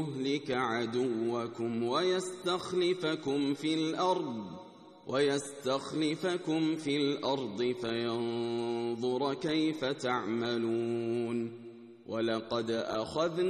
ليهلك عدوكم ويستخلفكم في الأرض فينظر كيف تعملون. ولقد أخذنا